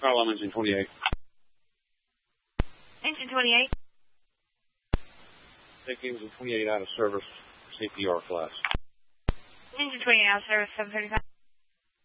Carl, engine 28. Engine 28. Take engine 28 out of service, CPR class. Engine 28 out of service, 735.